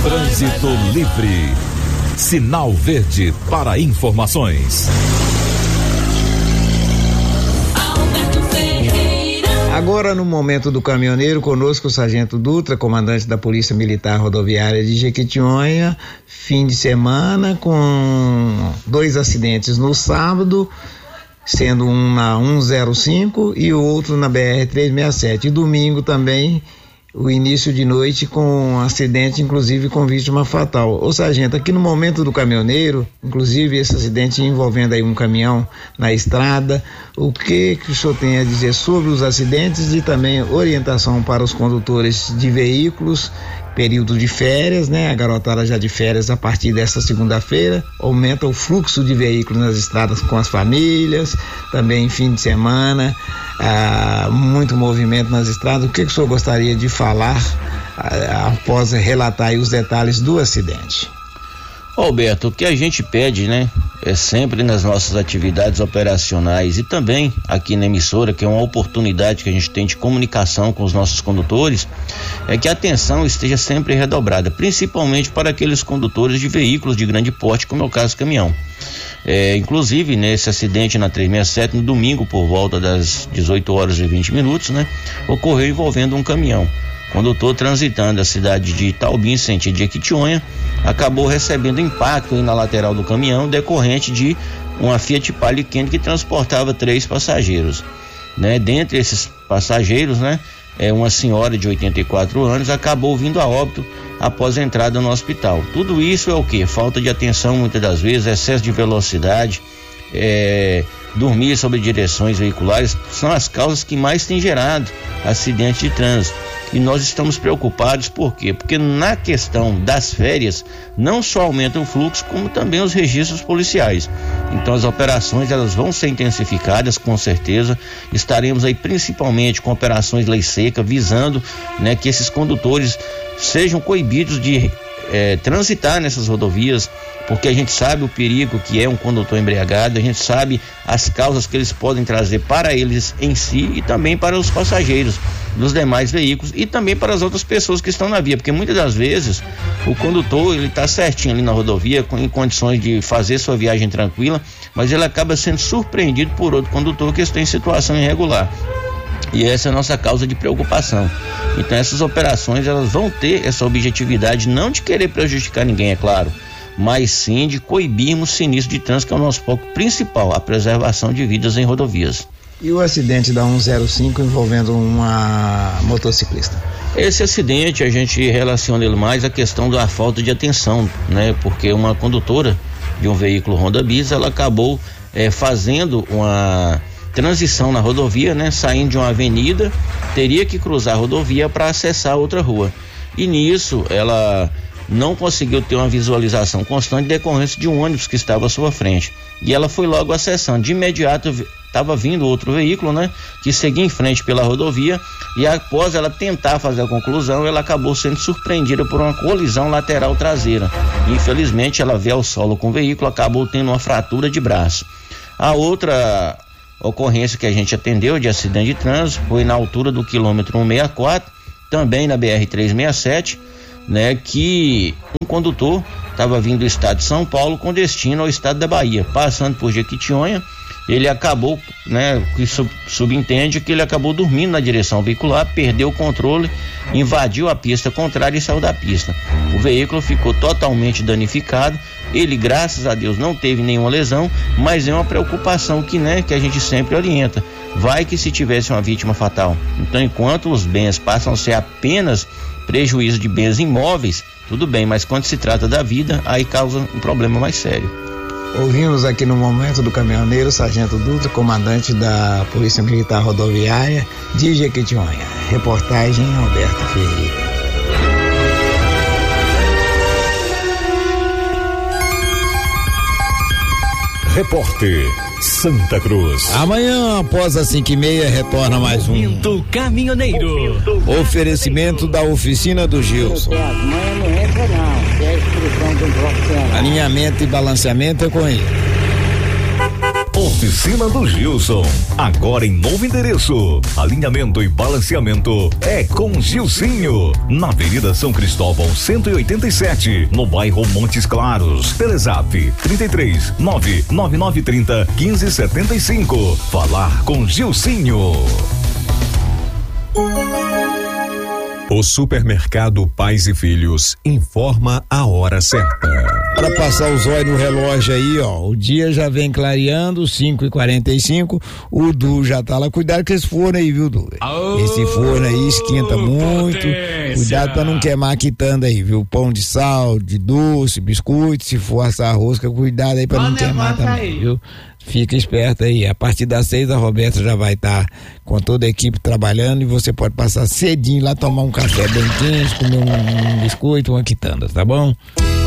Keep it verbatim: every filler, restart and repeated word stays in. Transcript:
Trânsito livre. Sinal verde para informações. Agora, no momento do caminhoneiro, conosco o Sargento Dutra, comandante da Polícia Militar Rodoviária de Jequitinhonha, fim de semana com dois acidentes no sábado, sendo um na cento e cinco e o outro na B R trezentos e sessenta e sete. E domingo também, o início de noite com um acidente, inclusive com vítima fatal. Ô sargento, aqui no momento do caminhoneiro, inclusive esse acidente envolvendo aí um caminhão na estrada, o que que o senhor tem a dizer sobre os acidentes e também orientação para os condutores de veículos, período de férias, né? A garotada já de férias a partir desta segunda-feira, aumenta o fluxo de veículos nas estradas com as famílias, também fim de semana, ah, muito movimento nas estradas. O que que o senhor gostaria de falar ah, após relatar aí os detalhes do acidente? Alberto, o que a gente pede, né, é sempre nas nossas atividades operacionais e também aqui na emissora, que é uma oportunidade que a gente tem de comunicação com os nossos condutores, é que a atenção esteja sempre redobrada, principalmente para aqueles condutores de veículos de grande porte, como é o caso do caminhão. É, inclusive, nesse acidente na trezentos e sessenta e sete, no domingo, por volta das dezoito horas e vinte minutos, né, ocorreu envolvendo um caminhão. O condutor transitando a cidade de Itaubim, sentido de Jequitinhonha, acabou recebendo impacto na lateral do caminhão decorrente de uma Fiat Palio quente que transportava três passageiros, né? Dentre esses passageiros, né, é uma senhora de oitenta e quatro anos acabou vindo a óbito após a entrada no hospital. Tudo isso é o quê? Falta de atenção muitas das vezes, excesso de velocidade, é, dormir sobre direções veiculares, são as causas que mais têm gerado acidentes de trânsito. E nós estamos preocupados, por quê? Porque na questão das férias, não só aumenta o fluxo, como também os registros policiais. Então as operações, elas vão ser intensificadas, com certeza. Estaremos aí principalmente com operações lei seca, visando, né, que esses condutores sejam coibidos de eh, transitar nessas rodovias, porque a gente sabe o perigo que é um condutor embriagado, a gente sabe as causas que eles podem trazer para eles em si e também para os passageiros dos demais veículos e também para as outras pessoas que estão na via, porque muitas das vezes o condutor, ele está certinho ali na rodovia, em condições de fazer sua viagem tranquila, mas ele acaba sendo surpreendido por outro condutor que está em situação irregular. E essa é a nossa causa de preocupação. Então essas operações, elas vão ter essa objetividade, não de querer prejudicar ninguém, é claro, mas sim de coibirmos sinistro de trânsito, que é o nosso foco principal, a preservação de vidas em rodovias. E o acidente da cento e cinco envolvendo uma motociclista? Esse acidente a gente relaciona ele mais à questão da falta de atenção, né? Porque uma condutora de um veículo Honda Bis, ela acabou é, fazendo uma transição na rodovia, né? Saindo de uma avenida, teria que cruzar a rodovia para acessar outra rua. E nisso ela não conseguiu ter uma visualização constante decorrência de um ônibus que estava à sua frente. E ela foi logo acessando. De imediato estava vindo outro veículo, né, que seguia em frente pela rodovia, e após ela tentar fazer a conclusão, ela acabou sendo surpreendida por uma colisão lateral traseira. Infelizmente, ela veio ao solo com o veículo, acabou tendo uma fratura de braço. A outra ocorrência que a gente atendeu de acidente de trânsito foi na altura do quilômetro cento e sessenta e quatro, também na B R trezentos e sessenta e sete, né, que um condutor estava vindo do estado de São Paulo com destino ao estado da Bahia, passando por Jequitinhonha. Ele acabou, né, que sub, subentende que ele acabou dormindo na direção veicular, perdeu o controle, invadiu a pista contrária e saiu da pista. O veículo ficou totalmente danificado. Ele, graças a Deus, não teve nenhuma lesão, mas é uma preocupação que, né, que a gente sempre orienta. Vai que se tivesse uma vítima fatal. Então, enquanto os bens passam a ser apenas prejuízo de bens imóveis, tudo bem, mas quando se trata da vida, aí causa um problema mais sério. Ouvimos aqui no momento do caminhoneiro, Sargento Dutra, comandante da Polícia Militar Rodoviária de Jequitinhonha. Reportagem Alberto Ferreira. Repórter Santa Cruz. Amanhã, após as cinco e meia, retorna mais um Pinto Caminhoneiro. Oferecimento da oficina do Gilson. Amanhã não entra não, é a instrução do profissional. Alinhamento e balanceamento é com ele. Oficina do Gilson, agora em novo endereço. Alinhamento e balanceamento é com Gilcinho, na Avenida São Cristóvão cento e oitenta e sete, no bairro Montes Claros. Telezap trinta e três, nove nove nove trinta, quinze setenta e cinco. Falar com Gilcinho. O supermercado Pais e Filhos informa a hora certa. Para passar os olhos no relógio aí, ó, o dia já vem clareando, cinco e quarenta e cinco, o Du já tá lá, cuidado com esse forno aí, viu, Du? Oh, esse forno aí esquenta muito, potência. Cuidado pra não queimar a quitanda aí, viu? Pão de sal, de doce, biscoito, se for assar rosca, cuidado aí pra não, não queimar também, aí. Viu? Fica esperto aí, a partir das seis a Roberta já vai estar tá com toda a equipe trabalhando e você pode passar cedinho lá, tomar um café bem quente, comer um, um biscoito, uma quitanda, tá bom?